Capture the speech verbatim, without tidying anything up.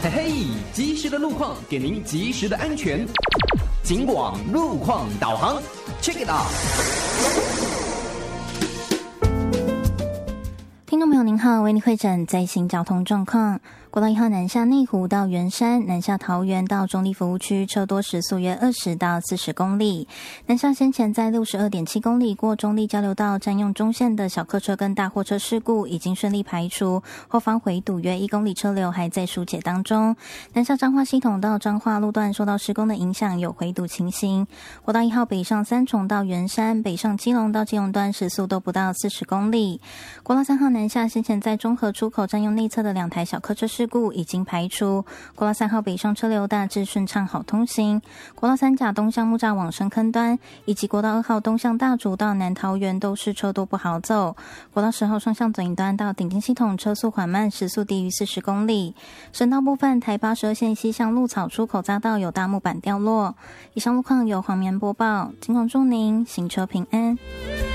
嘿嘿，及时的路况给您及时的安全。警广路况导航 ，Check it out。 听众朋友您好，为您会诊最新交通状况。国道一号南下内湖到圆山，南下桃园到中立服务区，车多时速约二十到四十公里。南下先前在 六十二点七公里过中立交流道占用中线的小客车跟大货车事故已经顺利排除，后方回堵约一公里车流还在疏解当中。南下彰化系统到彰化路段受到施工的影响，有回堵情形。国道一号北上三重到圆山，北上基隆到基隆段时速都不到四十公里。国道三号南下先前在中和出口占用内侧的两台小客车事故已经排除，国道三号北上车流大致顺畅好通行。国道三甲东向木栅往深坑端以及国道二号东向大竹到南桃园都是车多不好走。国道十号双向左营端到顶金系统车速缓慢，时速低于四十公里。省道部分，台八十二线西向鹿草出口匝道有大木板掉落。以上路况由黄棉播报，警广祝您行车平安。